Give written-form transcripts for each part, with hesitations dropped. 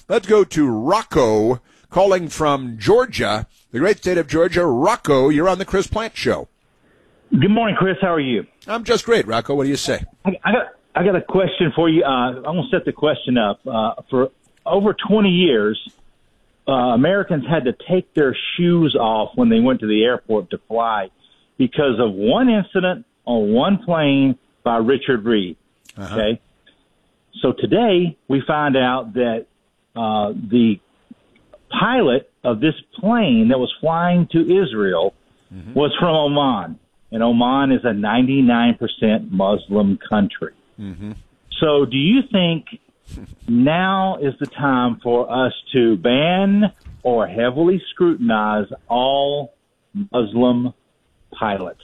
Let's go to Rocco calling from Georgia, the great state of Georgia. Rocco, you're on the Chris Plant Show. Good morning, Chris. How are you? I'm just great, Rocco. What do you say? I got a question for you. I'm going to set the question up. For over 20 years, Americans had to take their shoes off when they went to the airport to fly because of one incident on one plane by Richard Reed. Uh-huh. Okay? So today we find out that the pilot of this plane that was flying to Israel was from Oman. And Oman is a 99% Muslim country. Mm-hmm. So do you think now is the time for us to ban or heavily scrutinize all Muslim pilots?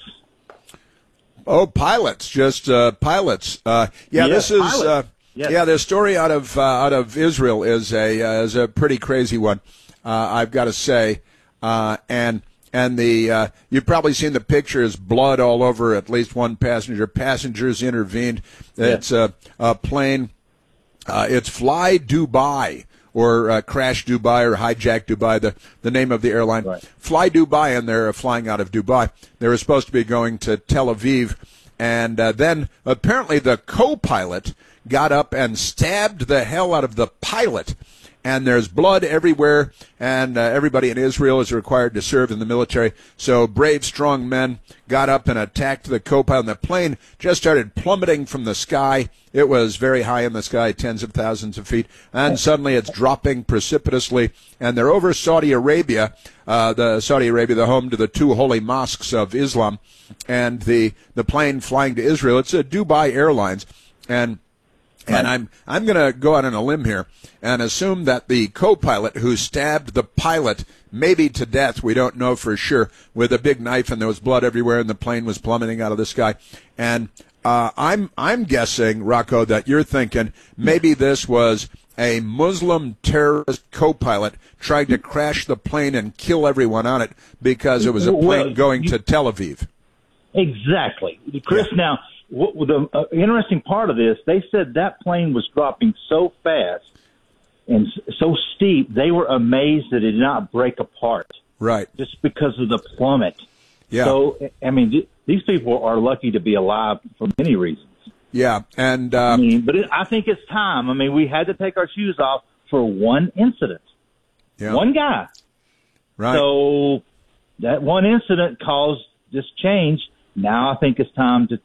Oh, pilots, just pilots. This is pilots. Yes. The story out of Israel is a pretty crazy one. I've got to say, and the you've probably seen the pictures, blood all over at least one passenger. Passengers intervened. It's a plane. It's Fly Dubai or Crash Dubai or Hijack Dubai, the name of the airline. Right. Fly Dubai, and they're flying out of Dubai. They were supposed to be going to Tel Aviv, and then apparently the co-pilot got up and stabbed the hell out of the pilot. And there's blood everywhere, and everybody in Israel is required to serve in the military. So brave, strong men got up and attacked the co-pilot, and the plane just started plummeting from the sky. It was very high in the sky, tens of thousands of feet, and suddenly it's dropping precipitously. And they're over Saudi Arabia, the home to the two holy mosques of Islam, and the plane flying to Israel. It's a Dubai Airlines, and I'm going to go out on a limb here and assume that the co-pilot who stabbed the pilot, maybe to death, we don't know for sure, with a big knife, and there was blood everywhere, and the plane was plummeting out of the sky. And I'm guessing, Rocco, that you're thinking maybe this was a Muslim terrorist co-pilot trying to crash the plane and kill everyone on it because it was a plane going to Tel Aviv. Exactly. Chris, now, the interesting part of this, they said that plane was dropping so fast and so steep, they were amazed that it did not break apart. Right. Just because of the plummet. Yeah. So, I mean, these people are lucky to be alive for many reasons. Yeah. And I think it's time. I mean, we had to take our shoes off for one incident. Yeah. One guy. Right. So that one incident caused this change. Now I think it's time to,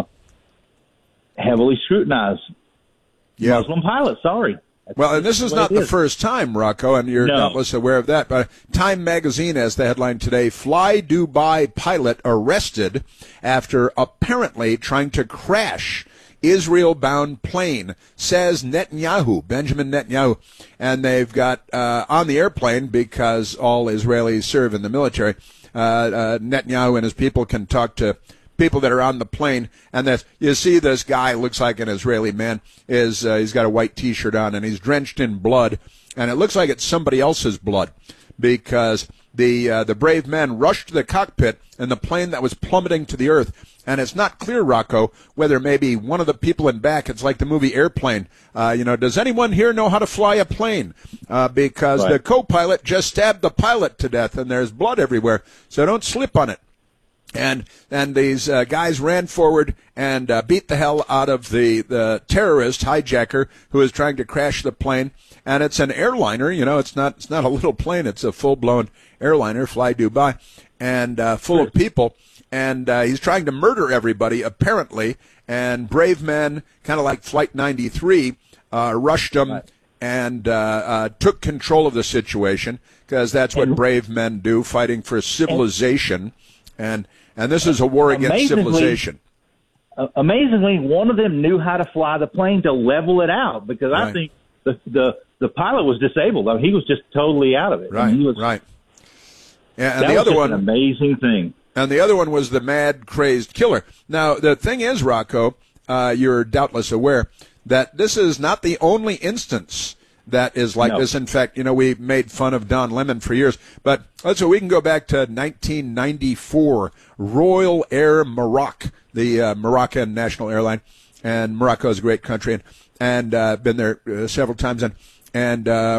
heavily scrutinize Muslim pilots. Sorry. Well, and this is not the first time, Rocco, and you're doubtless aware of that. But Time Magazine has the headline today, Fly Dubai pilot arrested after apparently trying to crash Israel-bound plane, says Netanyahu, Benjamin Netanyahu. And they've got on the airplane, because all Israelis serve in the military, Netanyahu and his people can talk to people that are on the plane, and that you see this guy looks like an Israeli man. He's got a white T-shirt on, and he's drenched in blood, and it looks like it's somebody else's blood because the brave men rushed to the cockpit and the plane that was plummeting to the earth. And it's not clear, Rocco, whether maybe one of the people in back, it's like the movie Airplane. Does anyone here know how to fly a plane? Because the co-pilot just stabbed the pilot to death, and there's blood everywhere. So don't slip on it. And these guys ran forward and beat the hell out of the terrorist hijacker who was trying to crash the plane. And it's an airliner, it's not a little plane, it's a full-blown airliner, Fly Dubai, and full of people. And he's trying to murder everybody, apparently. And brave men, kind of like Flight 93, rushed him and took control of the situation, because that's what brave men do, fighting for civilization. And this is a war against civilization. Amazingly, one of them knew how to fly the plane to level it out, because I think the pilot was disabled. I mean, he was just totally out of it. Right, I mean, right. Yeah, and that the was other just one, an amazing thing. And the other one was the mad, crazed killer. Now, the thing is, Rocco, you're doubtless aware that this is not the only instance that is like this. In fact, we made fun of Don Lemon for years. But we can go back to 1994, Royal Air Maroc, the Moroccan national airline. And Morocco is a great country, and been there several times. And